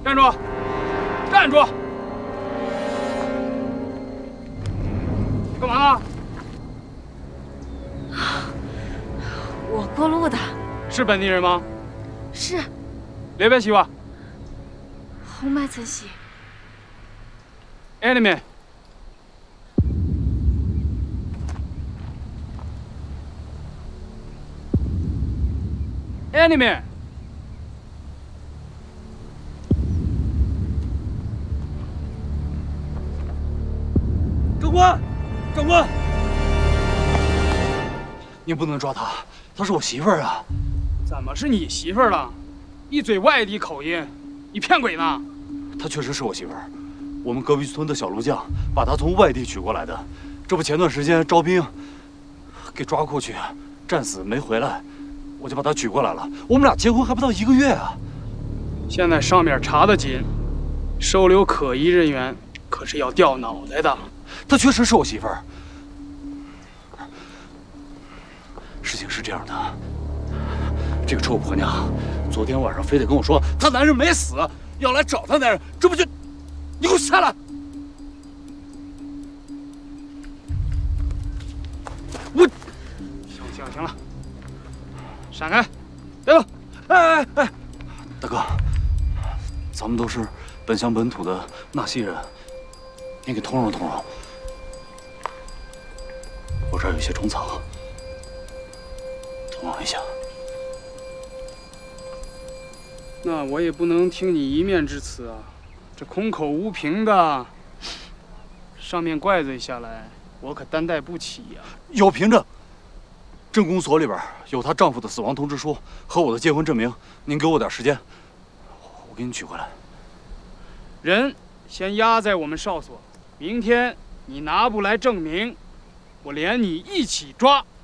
站住！站住！干嘛呢？ 我过路的。 是本地人吗？ 是。 列边西哇。 红麦村西。 Enemy。Enemy。 长官，长官，你不能抓她，她是我媳妇儿啊！ 怎么是你媳妇儿了？一嘴外地口音，你骗鬼呢？ 她确实是我媳妇儿，我们隔壁村的小炉匠把她从外地娶过来的。这不前段时间招兵，给抓过去，战死没回来，我就把她娶过来了。我们俩结婚还不到1个月啊！ 现在上面查得紧，收留可疑人员可是要掉脑袋的。 她确实是我媳妇儿。事情是这样的，这个臭婆娘昨天晚上非得跟我说她男人没死，要来找她男人，这不就……你给我下来！我…… 行了，闪开，别动！ 哎，大哥，咱们都是本乡本土的纳西人，你给通融通融。我这儿有些虫草，通融一下。 那我也不能听你一面之词啊，这空口无凭的，上面怪罪下来，我可担待不起呀。 有凭证，镇公所里边有她丈夫的死亡通知书和我的结婚证明。您给我点时间，我给你取回来。 人先押在我们哨所，明天你拿不来证明，我连你一起抓。